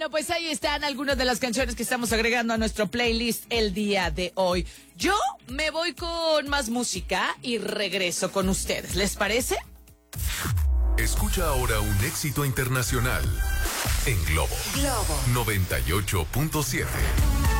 Bueno, pues ahí están algunas de las canciones que estamos agregando a nuestro playlist el día de hoy. Yo me voy con más música y regreso con ustedes. ¿Les parece? Escucha ahora un éxito internacional en Globo 98.7.